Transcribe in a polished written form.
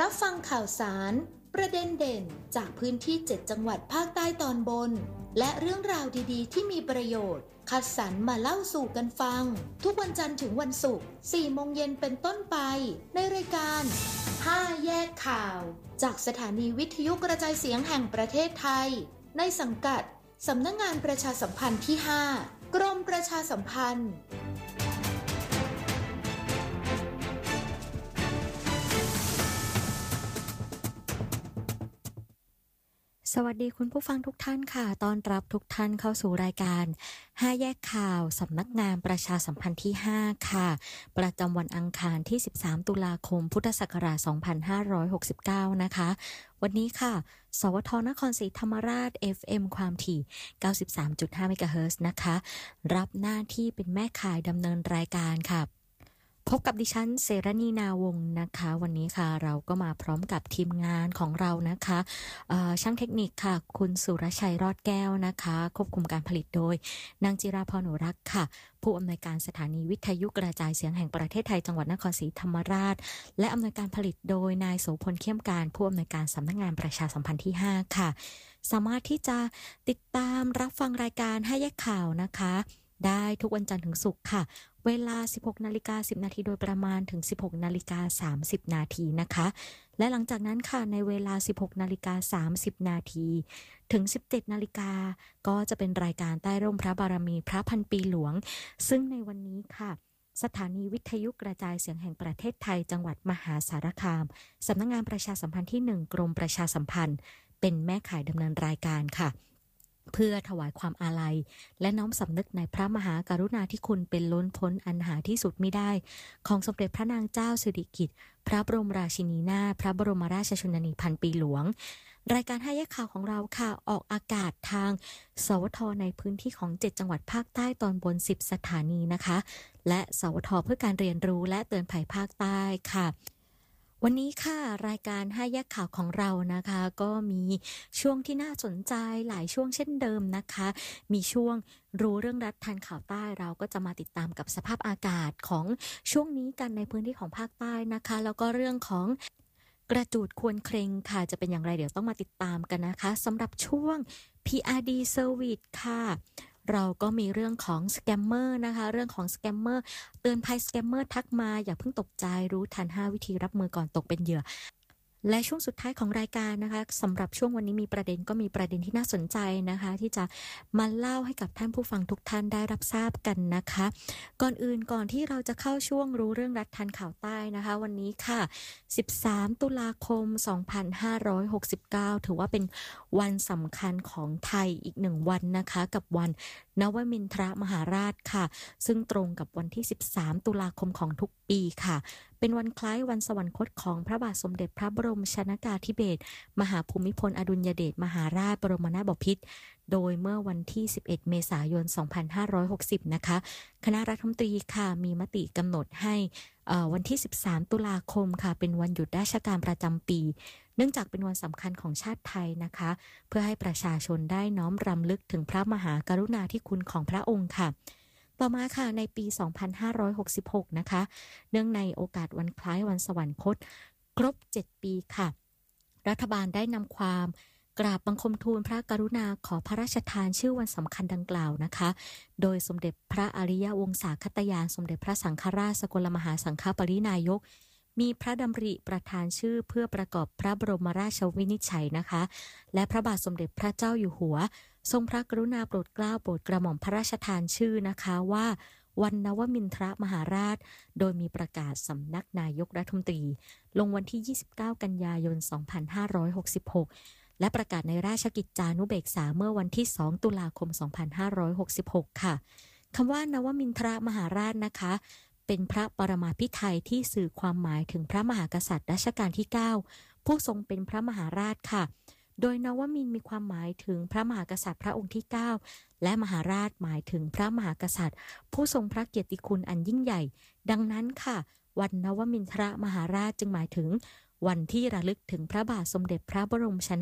รับฟังข่าวสารประเด็นเด่นจากพื้นที่7จังหวัดภาคใต้ตอนบนและเรื่องราวดีๆที่มีประโยชน์คัดสรรมาเล่าสู่กันฟังทุกวันจันทร์ถึงวันศุกร์ 4 โมงเย็นเป็นต้นไปในรายการ5แยกข่าวจากสถานีวิทยุกระจายเสียงแห่งประเทศไทยในสังกัดสำนักงานประชาสัมพันธ์ที่5กรมประชาสัมพันธ์สวัสดีคุณผู้ฟังทุกท่านค่ะต้อนรับทุกท่านเข้าสู่รายการ5แยกข่าวสำนักงานประชาสัมพันธ์ที่5ค่ะประจำวันอังคารที่13ตุลาคมพุทธศักราช2569นะคะวันนี้ค่ะสวทนครศรีธรรมราช FM ความถี่ 93.5 เมกะเฮิรตซ์นะคะรับหน้าที่เป็นแม่ข่ายดำเนินรายการค่ะพบกับดิฉันเสรณีนาวงศ์นะคะวันนี้ค่ะเราก็มาพร้อมกับทีมงานของเรานะคะช่างเทคนิคค่ะคุณสุรชัยรอดแก้วนะคะควบคุมการผลิตโดยนางจิราพรหนูรักค่ะผู้อำนวยการสถานีวิทยุกระจายเสียงแห่งประเทศไทยจังหวัดนครศรีธรรมราชและอำนวยการผลิตโดยนายโสพลเข้มการผู้อำนวยการสำนักงานประชาสัมพันธ์ที่5ค่ะสามารถที่จะติดตามรับฟังรายการ5แยกข่าวนะคะได้ทุกวันจันทร์ถึงศุกร์ค่ะเวลา 16:10 น.โดยประมาณถึง 16:30 น.นะคะและหลังจากนั้นค่ะในเวลา 16:30 น.ถึง 17:00 น.ก็จะเป็นรายการใต้ร่มพระบารมีพระพันปีหลวงซึ่งในวันนี้ค่ะสถานีวิทยุกระจายเสียงแห่งประเทศไทยจังหวัดมหาสารคามสำนักงานประชาสัมพันธ์ที่1กรมประชาสัมพันธ์เป็นแม่ข่ายดำเนินรายการค่ะเพื่อถวายความอาลัยและน้อมสำนึกในพระมหากรุณาธิคุณเป็นล้นพ้นอันหาที่สุดมิได้ของสมเด็จพระนางเจ้าสิริกิติ์พระบรมราชินีนาถพระบรมราชชนนีพันปีหลวงรายการ5แยกข่าวของเราค่ะออกอากาศทางสวทในพื้นที่ของ7จังหวัดภาคใต้ตอนบน10สถานีนะคะและสวทเพื่อการเรียนรู้และเตือนภัยภาคใต้ค่ะวันนี้ค่ะรายการ5แยกข่าวของเรานะคะก็มีช่วงที่น่าสนใจหลายช่วงเช่นเดิมนะคะมีช่วงรู้เรื่องรัฐทันข่าวใต้เราก็จะมาติดตามกับสภาพอากาศของช่วงนี้กันในพื้นที่ของภาคใต้นะคะแล้วก็เรื่องของกระจูดควรเคร่งค่ะจะเป็นอย่างไรเดี๋ยวต้องมาติดตามกันนะคะสำหรับช่วง PRD Service ค่ะเราก็มีเรื่องของสแกมเมอร์นะคะเรื่องของสแกมเมอร์เตือนภัยสแกมเมอร์ทักมาอย่าเพิ่งตกใจรู้ทัน5วิธีรับมือก่อนตกเป็นเหยื่อและช่วงสุดท้ายของรายการนะคะสำหรับช่วงวันนี้มีประเด็นที่น่าสนใจนะคะที่จะมาเล่าให้กับท่านผู้ฟังทุกท่านได้รับทราบกันนะคะก่อนที่เราจะเข้าช่วงรู้เรื่องรัฐทันข่าวใต้นะคะวันนี้ค่ะ13ตุลาคม2569ถือว่าเป็นวันสำคัญของไทยอีก1วันนะคะกับวันนวมินทรมหาราชค่ะซึ่งตรงกับวันที่13ตุลาคมของทุกปีค่ะเป็นวันคล้ายวันสวรรคตของพระบาทสมเด็จพระบรมชนกาธิเบศรมหาภูมิพลอดุลยเดชมหาราชบรมนาถบพิตรโดยเมื่อวันที่11เมษายน2560นะคะคณะรัฐมนตรีค่ะมีมติกำหนดให้วันที่13ตุลาคมค่ะเป็นวันหยุดราชการประจำปีเนื่องจากเป็นวันสำคัญของชาติไทยนะคะเพื่อให้ประชาชนได้น้อมรำลึกถึงพระมหากรุณาธิคุณของพระองค์ค่ะต่อมาค่ะในปี2566นะคะเนื่องในโอกาสวันคล้ายวันสวรรคตครบ7ปีค่ะรัฐบาลได้นำความกราบบังคมทูลพระกรุณาขอพระราชทานชื่อวันสำคัญดังกล่าวนะคะโดยสมเด็จพระอริยวงศาคตยานสมเด็จพระสังฆราชสกลมหาสังฆปรินายกมีพระดำริประทานชื่อเพื่อประกอบพระบรมราชวินิจฉัยนะคะและพระบาทสมเด็จพระเจ้าอยู่หัวทรงพระกรุณาโปรดเกล้าโปรดกระหม่อมพระราชทานชื่อนะคะว่าวันนวมินทรมหาราชโดยมีประกาศสำนักนายกรัฐมนตรีลงวันที่29กันยายน2566และประกาศในราชกิจจานุเบกษาเมื่อวันที่2ตุลาคม2566ค่ะคำว่านวมินทรมหาราชนะคะเป็นพระปรมาภิไธยที่สื่อความหมายถึงพระมหากษัตริย์รัชกาลที่9ผู้ทรงเป็นพระมหาราชค่ะโดยนวมินทร์มีความหมายถึงพระมหากษัตริย์พระองค์ที่9และมหาราชหมายถึงพระมหากษัตริย์ผู้ทรงพระเกียรติคุณอันยิ่งใหญ่ดังนั้นค่ะวันนวมินทรมหาราชจึงหมายถึงวันที่ระลึกถึงพระบาทสมเด็จพระบรมช